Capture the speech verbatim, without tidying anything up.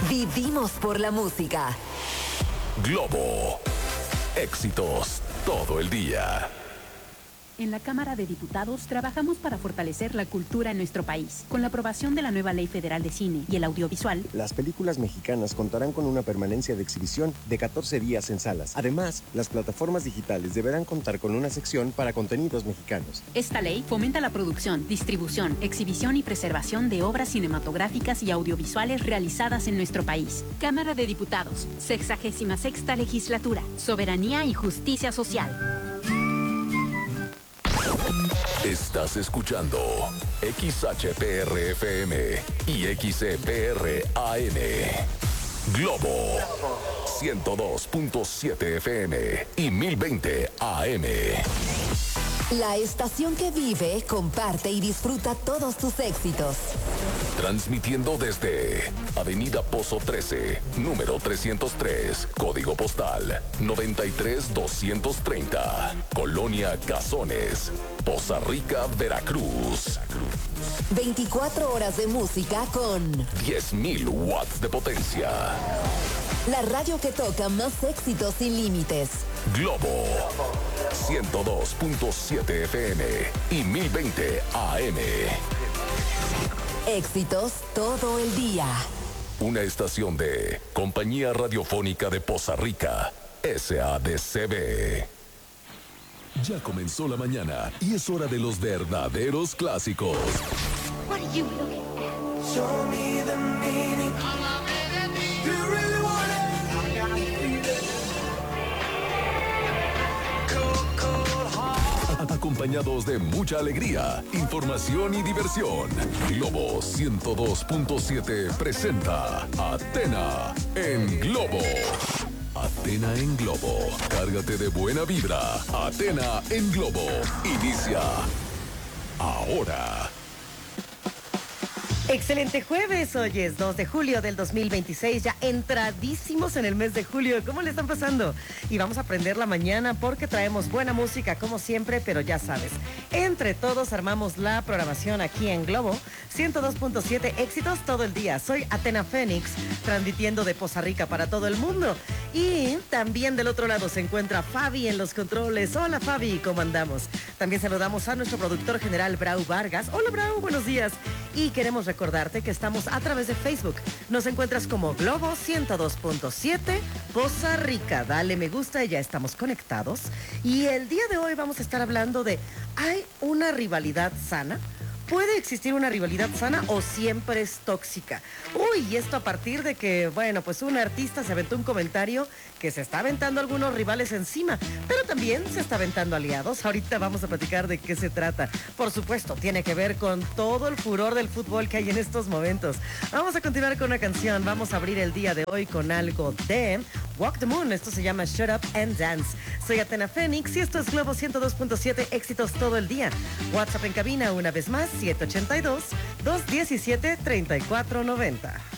Vivimos por la música. Globo. Éxitos todo el día. En la Cámara de Diputados trabajamos para fortalecer la cultura en nuestro país. Con la aprobación de la nueva Ley Federal de Cine y el Audiovisual, las películas mexicanas contarán con una permanencia de exhibición de catorce días en salas. Además, las plataformas digitales deberán contar con una sección para contenidos mexicanos. Esta ley fomenta la producción, distribución, exhibición y preservación de obras cinematográficas y audiovisuales realizadas en nuestro país. Cámara de Diputados, sexagésima sexta Legislatura, Soberanía y Justicia Social. Estás escuchando X H P R F M y X E P R A M. Globo ciento dos punto siete F M y mil veinte A M. La estación que vive, comparte y disfruta todos tus éxitos. Transmitiendo desde Avenida Pozo trece, número trescientos tres, código postal noventa y tres doscientos treinta, Colonia Cazones, Poza Rica, Veracruz. veinticuatro horas de música con diez mil watts de potencia. La radio que toca más éxitos sin límites. Globo ciento dos punto siete F M y mil veinte A M. Éxitos todo el día. Una estación de Compañía Radiofónica de Poza Rica, S A D C B. Ya comenzó la mañana y es hora de los verdaderos clásicos. What are you looking at? Show me the meaning. You really want it. Cold, cold heart. Acompañados de mucha alegría, información y diversión. Globo ciento dos punto siete presenta Athena en Globo. Athena en Globo. Cárgate de buena vibra. Athena en Globo. Inicia ahora. Excelente jueves, hoy es dos de julio del dos mil veintiséis, ya entradísimos en el mes de julio. ¿Cómo le están pasando? Y vamos a aprender la mañana porque traemos buena música como siempre, pero ya sabes, entre todos armamos la programación aquí en Globo ciento dos punto siete, éxitos todo el día. Soy Athena Fénix, transmitiendo de Poza Rica para todo el mundo. Y también del otro lado se encuentra Fabi en los controles. Hola Fabi, ¿cómo andamos? También saludamos a nuestro productor general Brau Vargas. Hola Brau, buenos días. Y queremos recordarte que estamos a través de Facebook. Nos encuentras como Globo ciento dos punto siete Poza Rica. Dale me gusta y ya estamos conectados. Y el día de hoy vamos a estar hablando de, ¿hay una rivalidad sana? ¿Puede existir una rivalidad sana o siempre es tóxica? Uy, y esto a partir de que, bueno, pues un artista se aventó un comentario que se está aventando algunos rivales encima, pero también se está aventando aliados. Ahorita vamos a platicar de qué se trata. Por supuesto, tiene que ver con todo el furor del fútbol que hay en estos momentos. Vamos a continuar con una canción. Vamos a abrir el día de hoy con algo de Walk the Moon. Esto se llama Shut Up and Dance. Soy Athena Fénix y esto es Globo ciento dos punto siete, éxitos todo el día. WhatsApp en cabina una vez más, siete ocho dos, dos uno siete, tres cuatro nueve cero.